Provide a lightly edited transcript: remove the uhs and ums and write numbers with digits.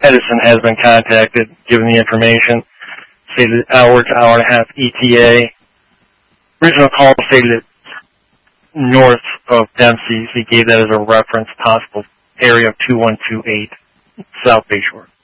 Edison has been contacted, given the information, stated hour to hour and a half ETA. Original call stated it north of Dempsey. He gave that as a reference, possible area of 2128 South Bayshore.